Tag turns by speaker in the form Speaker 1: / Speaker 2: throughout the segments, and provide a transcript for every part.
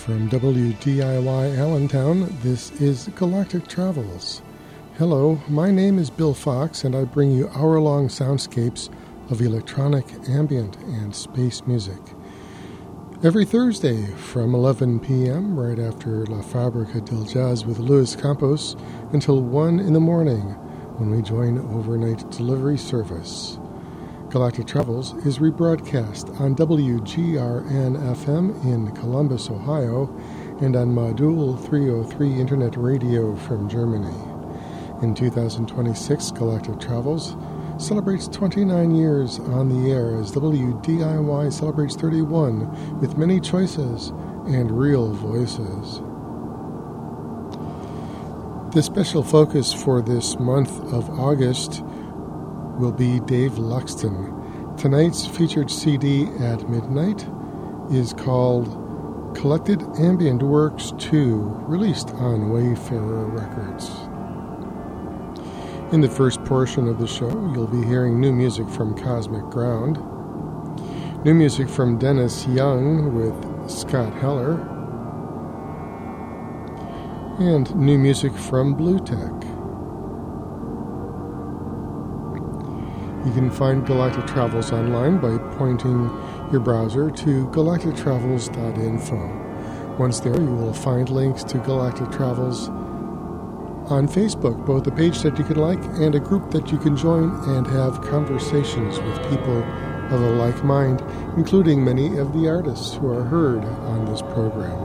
Speaker 1: From WDIY Allentown, this is Galactic Travels. Hello, my name is Bill Fox, and I bring you hour-long soundscapes of electronic, ambient, and space music. Every Thursday from 11 p.m., right after La Fabrica del Jazz with Luis Campos, until 1 in the morning, when we join overnight delivery service. Galactic Travels is rebroadcast on WGRN-FM in Columbus, Ohio, and on Modul 303 Internet Radio from Germany. In 2026, Galactic Travels celebrates 29 years on the air as WDIY celebrates 31 with many choices and real voices. The special focus for this month of August will be Dave Luxton. Tonight's featured CD at midnight is called Collected Ambient Works 2, released on Wayfarer Records. In the first portion of the show, you'll be hearing new music from Cosmic Ground, new music from Dennis Young with Scott Heller, and new music from Blue Tech. You can find Galactic Travels online by pointing your browser to galactictravels.info. Once there, you will find links to Galactic Travels on Facebook, both a page that you can like and a group that you can join and have conversations with people of a like mind, including many of the artists who are heard on this program.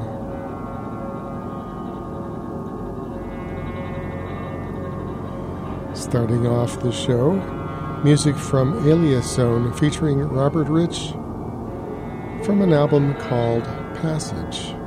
Speaker 1: Starting off the show, music from Alias Zone featuring Robert Rich from an album called Passage.